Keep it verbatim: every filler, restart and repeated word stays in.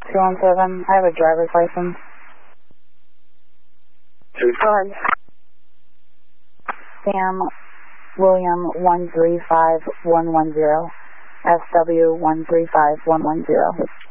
two one seven, I have a driver's license. Two. Go ahead. Sam William one three five one one zero. S W one three five one one zero.